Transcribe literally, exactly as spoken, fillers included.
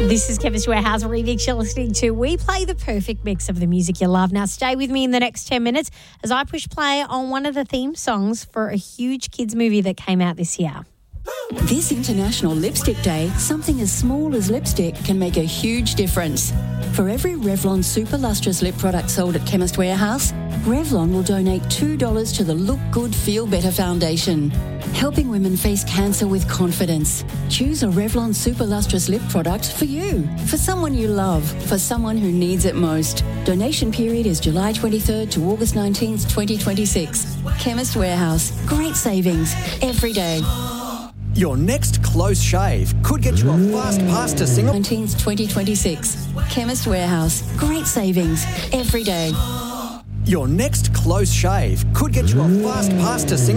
This is Chemist Warehouse remix you're listening to. We play the perfect mix of the music you love. Now stay with me in the next ten minutes as I push play on one of the theme songs for a huge kids movie that came out this year. This International Lipstick Day, something as small as lipstick can make a huge difference. For every Revlon Super Lustrous lip product sold at Chemist Warehouse, Revlon will donate two dollars to the Look Good Feel Better Foundation, helping women face cancer with confidence. Choose a Revlon Super Lustrous lip product for you, for someone you love, for someone who needs it most. Donation period is July twenty-third to August nineteenth, twenty twenty-six. Chemist Warehouse. Great savings every day. Your next close shave could get you a fast pass to Singapore. nineteenth, twenty twenty-six. Chemist Warehouse. Great savings every day. Your next close shave could get you a fast pass to Singapore.